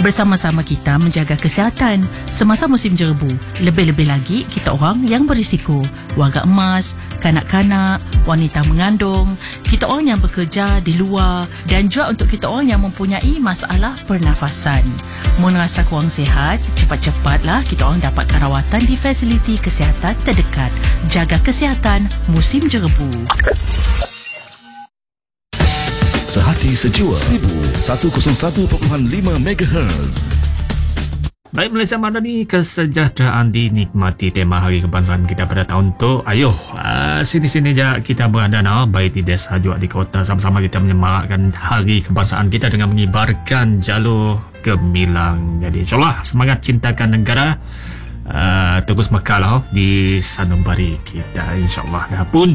Bersama-sama kita menjaga kesihatan semasa musim jerebu. Lebih-lebih lagi kita orang yang berisiko, warga emas, kanak-kanak, wanita mengandung, kita orang yang bekerja di luar dan juga untuk kita orang yang mempunyai masalah pernafasan. Mun rasa kurang sihat, cepat-cepatlah kita orang dapatkan rawatan di fasiliti kesihatan terdekat. Jaga kesihatan musim jerebu. Sehati sejiwa Sibu 101.5 MHz. Baik, Malaysia Madani, kesejahteraan dinikmati, tema Hari Kebangsaan kita pada tahun tu. Ayuh, sini-sini je kita berada, baik di desa juga di kota. Sama-sama kita menyemarakkan Hari Kebangsaan kita dengan mengibarkan jalur gemilang. Jadi insyaAllah semangat cintakan negara terus mekalah di sanubari kita, insyaAllah. Dah pun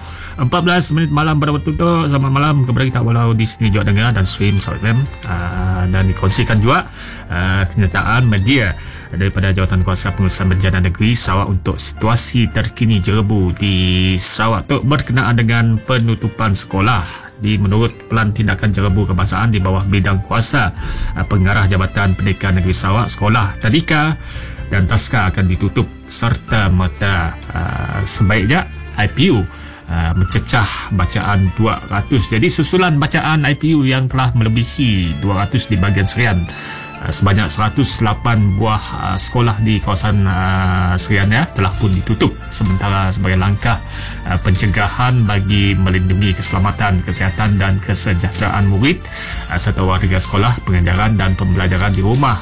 7:14 malam pada waktu tu. Selamat malam kepada kita walau di sini juga dengar dan stream SAWAT-FM, dan dikongsikan juga kenyataan media daripada Jawatankuasa Pengurusan Bencana Negeri Sarawak untuk situasi terkini jerebu di Sarawak tu berkenaan dengan penutupan sekolah. Menurut Pelan Tindakan Jerebu Kebangsaan di bawah bidang kuasa Pengarah Jabatan Pendidikan Negeri Sarawak, sekolah tadika dan taska akan ditutup serta merta. Sebaiknya IPU mencecah bacaan 200. Jadi susulan bacaan IPU yang telah melebihi 200 di bahagian Serian. Sebanyak 108 buah sekolah di kawasan Serian telah pun ditutup sementara sebagai langkah pencegahan bagi melindungi keselamatan, kesihatan dan kesejahteraan murid serta warga sekolah. Pengajaran dan pembelajaran di rumah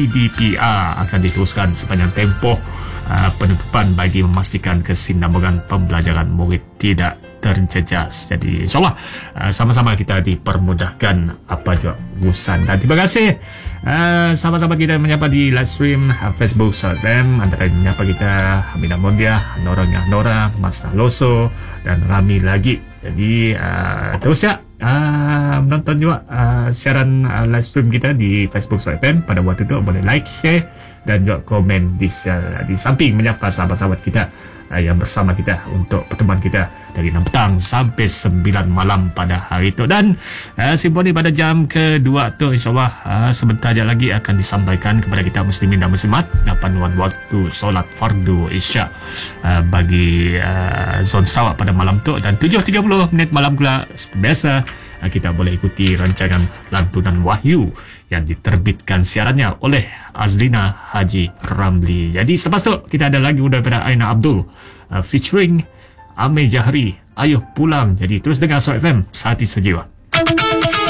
PDPR akan diteruskan sepanjang tempoh penutupan bagi memastikan kesinambungan pembelajaran murid tidak terjejas. Jadi insyaAllah sama-sama kita dipermudahkan apa juga urusan. Dan terima kasih sama-sama kita menyapa di live stream Facebook SAWAT-FM. Antara menyapa kita Aminah Mondia, Nora, Mas Loso dan Rami lagi. Jadi terus ya menonton juga siaran live stream kita di Facebook SAWAT-FM. Pada waktu itu boleh like, share dan juga komen di samping menyapa sahabat-sahabat kita yang bersama kita untuk pertemuan kita dari 6 petang sampai 9 malam pada hari itu. Dan simfoni pada jam kedua tu insyaAllah sebentar je lagi akan disampaikan kepada kita muslimin dan muslimat panduan waktu solat fardu isyak bagi zon Sarawak pada malam tu. Dan 7.30 malam pula seperti biasa kita boleh ikuti rancangan lantunan wahyu yang diterbitkan siarannya oleh Azlina Haji Ramli. Jadi selepas tu kita ada lagu daripada Aina Abdul featuring Amir Jahri, Ayuh Pulang. Jadi terus dengar SAWAT-FM, Sehati Sejiwa.